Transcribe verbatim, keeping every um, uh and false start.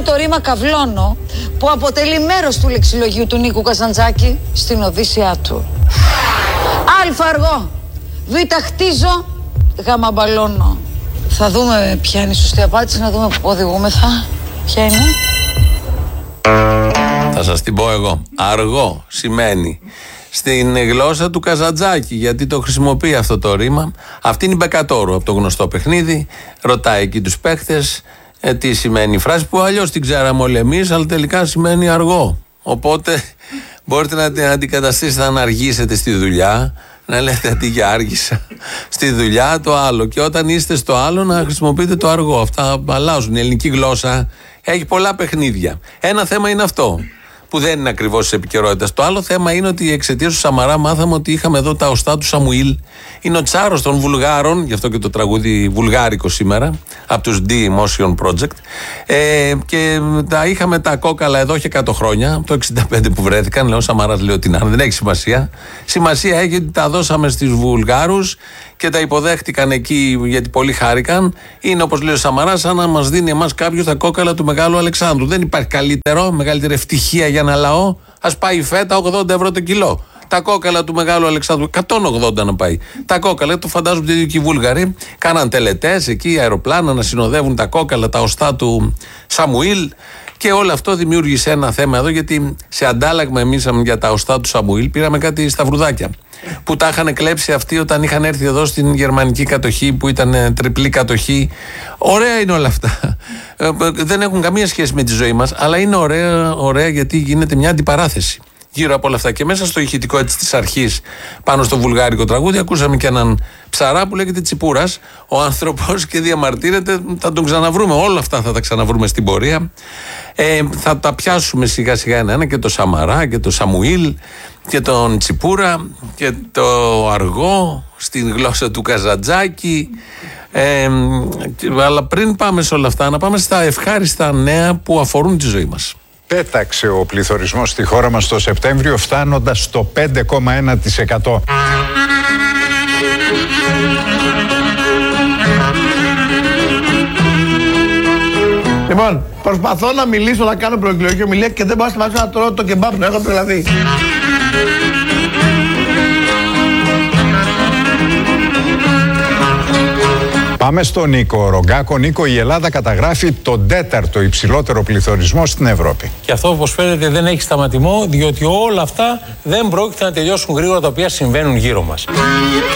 το ρήμα καυλώνω που αποτελεί μέρος του λεξιλογίου του Νίκου Καζαντζάκη στην Οδύσσειά του. Α αργό, Β χτίζω, Γ μπαλώνω. Θα δούμε ποια είναι η σωστή απάντηση, να δούμε πού οδηγούμεθα. Ποια είναι? Θα σας την πω εγώ. Αργό σημαίνει στην γλώσσα του Καζαντζάκη, γιατί το χρησιμοποιεί αυτό το ρήμα. Αυτή είναι η Μπεκατόρου από το γνωστό παιχνίδι. Ρωτάει εκεί τους παίχτες ε, τι σημαίνει η φράση που αλλιώς την ξέραμε όλοι εμείς, αλλά τελικά σημαίνει αργό. Οπότε μπορείτε να την αντικαταστήσετε αν αργήσετε στη δουλειά, να λέτε αντί για άργησα στη δουλειά το άλλο. Και όταν είστε στο άλλο να χρησιμοποιείτε το αργό. Αυτά αλλάζουν. Η ελληνική γλώσσα έχει πολλά παιχνίδια. Ένα θέμα είναι αυτό, που δεν είναι ακριβώς τη επικαιρότητα. Το άλλο θέμα είναι ότι εξαιτίας του Σαμαρά μάθαμε ότι είχαμε εδώ τα οστά του Σαμουήλ. Είναι ο τσάρος των Βουλγάρων, γι' αυτό και το τραγούδι βουλγάρικο σήμερα, από τους D-Motion Project. Ε, και τα είχαμε τα κόκαλα εδώ και εκατό χρόνια, από το εξήντα πέντε που βρέθηκαν. Λέω, ο Σαμαράς λέει ότι να, δεν έχει σημασία. Σημασία έχει ότι τα δώσαμε στους Βουλγάρους και τα υποδέχτηκαν εκεί γιατί πολύ χάρηκαν. Είναι, όπως λέει ο Σαμαράς, σαν να μας δίνει εμάς κάποιος τα κόκαλα του Μεγάλου Αλεξάνδρου. Δεν υπάρχει καλύτερο, μεγαλύτερη ευτυχία για ένα λαό. Ας πάει η φέτα ογδόντα ευρώ το κιλό. Τα κόκαλα του Μεγάλου Αλεξάνδρου, εκατόν ογδόντα να πάει. Τα κόκαλα, το φαντάζομαι ότι και οι Βούλγαροι κάναν τελετές εκεί, αεροπλάνα να συνοδεύουν τα κόκαλα, τα οστά του Σαμουήλ. Και όλο αυτό δημιούργησε ένα θέμα εδώ, γιατί σε αντάλλαγμα εμείς για τα οστά του Σαμουήλ πήραμε κάτι σταυρουδάκια που τα είχαν κλέψει αυτοί όταν είχαν έρθει εδώ στην γερμανική κατοχή, που ήταν τριπλή κατοχή. Ωραία είναι όλα αυτά. Δεν έχουν καμία σχέση με τη ζωή μας, αλλά είναι ωραία, ωραία γιατί γίνεται μια αντιπαράθεση γύρω από όλα αυτά. Και μέσα στο ηχητικό έτσι της αρχής, πάνω στο βουλγάρικο τραγούδι, ακούσαμε και έναν ψαρά που λέγεται Τσιπούρας, ο άνθρωπος, και διαμαρτύρεται. Θα τον ξαναβρούμε. Όλα αυτά θα τα ξαναβρούμε στην πορεία. Ε, θα τα πιάσουμε σιγά σιγά ένα-ένα, και το Σαμαρά και το Σαμουήλ και τον Τσιπούρα και το αργό στην γλώσσα του Καζαντζάκη. Ε, αλλά πριν πάμε σε όλα αυτά, να πάμε στα ευχάριστα νέα που αφορούν τη ζωή μας. Πέταξε ο πληθωρισμός στη χώρα μας το Σεπτέμβριο, φτάνοντας στο πέντε κόμμα ένα τοις εκατό. Λοιπόν, προσπαθώ να μιλήσω, να κάνω προεκλογική ομιλία και δεν μπορώ να σταματήσω να τρώω το κεμπάπ, να έχω τρελαθεί. Πάμε στον Νίκο Ρογκάκο. Νίκο, η Ελλάδα καταγράφει τον τέταρτο υψηλότερο πληθωρισμό στην Ευρώπη. Και αυτό, όπως φαίνεται, δεν έχει σταματημό, διότι όλα αυτά δεν πρόκειται να τελειώσουν γρήγορα, τα οποία συμβαίνουν γύρω μας.